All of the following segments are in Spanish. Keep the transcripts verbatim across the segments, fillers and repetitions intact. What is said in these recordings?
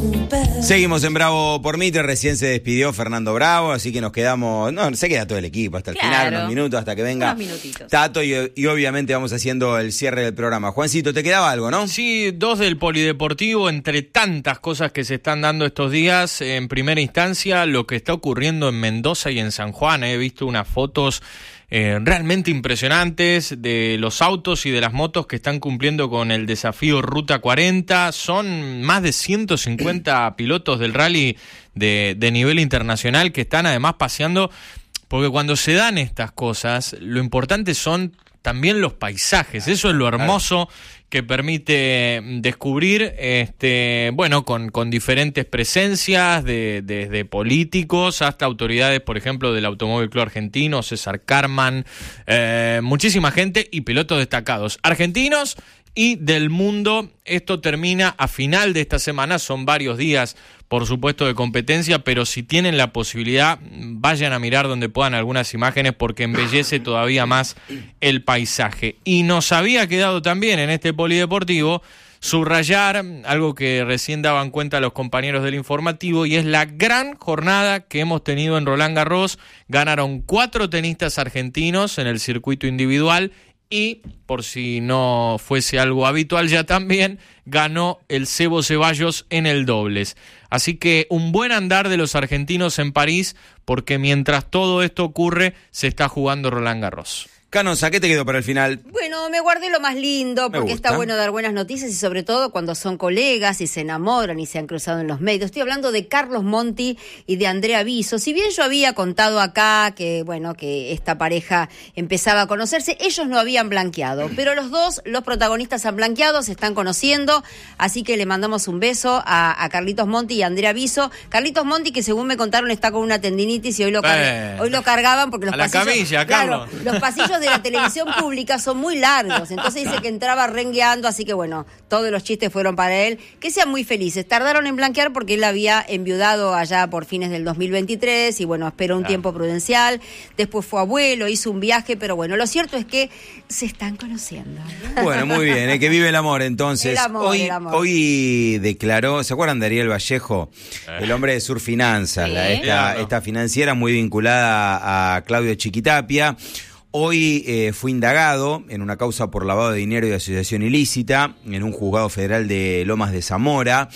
Seguimos en Bravo por Mitre, recién se despidió Fernando Bravo, así que nos quedamos, no, se queda todo el equipo hasta el claro. final, unos minutos, hasta que venga Tato y, y obviamente vamos haciendo el cierre del programa. Juancito, te quedaba algo, ¿no? Sí, dos del Polideportivo, entre tantas cosas que se están dando estos días. En primera instancia, lo que está ocurriendo en Mendoza y en San Juan. He visto unas fotos Eh, realmente impresionantes de los autos y de las motos que están cumpliendo con el desafío Ruta cuarenta. Son más de ciento cincuenta pilotos del rally de, de nivel internacional que están además paseando, porque cuando se dan estas cosas, lo importante son también los paisajes. Eso es lo hermoso que permite descubrir, este, bueno, con, con diferentes presencias, de, desde políticos hasta autoridades, por ejemplo, del Automóvil Club Argentino, César Carman, eh, muchísima gente y pilotos destacados argentinos y del mundo. Esto termina a final de esta semana, son varios días, por supuesto, de competencia, pero si tienen la posibilidad, vayan a mirar donde puedan algunas imágenes porque embellece todavía más el paisaje. Y nos había quedado también en este polideportivo subrayar algo que recién daban cuenta los compañeros del informativo, y es la gran jornada que hemos tenido en Roland Garros. Ganaron cuatro tenistas argentinos en el circuito individual y, por si no fuese algo habitual ya también, ganó el Sebo Ceballos en el dobles. Así que un buen andar de los argentinos en París, porque mientras todo esto ocurre, se está jugando Roland Garros. Canosa, ¿qué te quedó para el final? Bueno, me guardé lo más lindo, porque está bueno dar buenas noticias y sobre todo cuando son colegas y se enamoran y se han cruzado en los medios. Estoy hablando de Carlos Monti y de Andrea Viso. Si bien yo había contado acá que, bueno, que esta pareja empezaba a conocerse, ellos no habían blanqueado, pero los dos, los protagonistas han blanqueado, se están conociendo, así que le mandamos un beso a, a Carlitos Monti y a Andrea Viso. Carlitos Monti, que según me contaron está con una tendinitis y hoy lo, car- eh, hoy lo cargaban porque los a pasillos... la camilla, Carlos. Claro, los pasillos de la televisión pública son muy largos, entonces dice que entraba rengueando, así que bueno, todos los chistes fueron para él. Que sean muy felices. Tardaron en blanquear porque él había enviudado allá por fines del dos mil veintitrés y bueno, esperó un claro. tiempo prudencial, después fue abuelo, hizo un viaje, pero bueno, lo cierto es que se están conociendo. Bueno, muy bien, ¿eh? Que vive el amor entonces. El amor, hoy, el amor. Hoy declaró, ¿se acuerdan de Ariel Vallejo? Eh. El hombre de Surfinanzas, ¿sí? la, esta, claro. esta financiera muy vinculada a Claudio Chiquitapia. Hoy eh, fue indagado en una causa por lavado de dinero y asociación ilícita en un juzgado federal de Lomas de Zamora.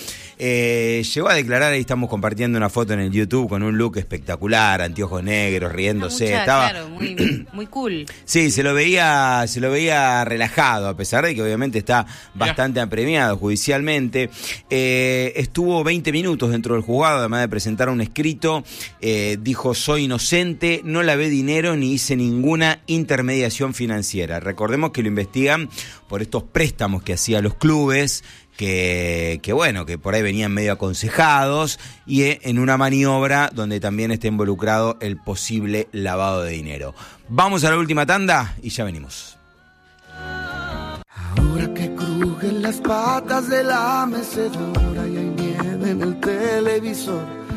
Eh, llegó a declarar, ahí estamos compartiendo una foto en el YouTube con un look espectacular, anteojos negros, riéndose. Mucha, Estaba claro, muy, muy cool. Sí, se lo veía, se lo veía relajado, a pesar de que obviamente está bastante apremiado judicialmente. Eh, estuvo veinte minutos dentro del juzgado, además de presentar un escrito. Eh, dijo: soy inocente, no lavé dinero ni hice ninguna intermediación financiera. Recordemos que lo investigan por estos préstamos que hacía a los clubes, que, que bueno, que por ahí venían medio aconsejados, y en una maniobra donde también está involucrado el posible lavado de dinero. Vamos a la última tanda y ya venimos. Ahora que crujen las patas de la mecedora y hay nieve en el televisor,